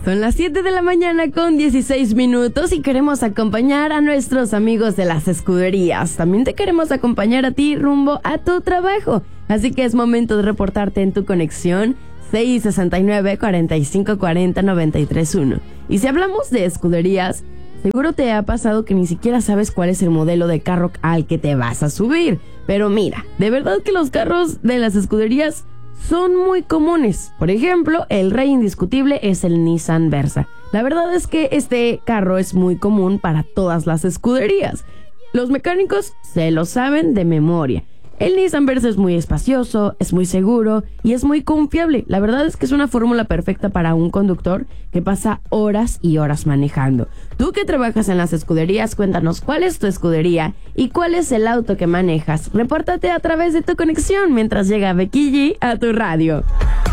Son las 7 de la mañana con 16 minutos y queremos acompañar a nuestros amigos de las escuderías. También te queremos acompañar a ti rumbo a tu trabajo. Así que es momento de reportarte en tu conexión 669-4540-931. Y si hablamos de escuderías, seguro te ha pasado que ni siquiera sabes cuál es el modelo de carro al que te vas a subir. Pero mira, de verdad que los carros de las escuderías son muy comunes. Por ejemplo, el rey indiscutible es el Nissan Versa. La verdad es que este carro es muy común para todas las escuderías. Los mecánicos se lo saben de memoria. El Nissan Versa es muy espacioso, es muy seguro y es muy confiable. La verdad es que es una fórmula perfecta para un conductor que pasa horas y horas manejando. Tú que trabajas en las escuderías, cuéntanos cuál es tu escudería y cuál es el auto que manejas. Repórtate a través de tu conexión mientras llega Becky G a tu radio.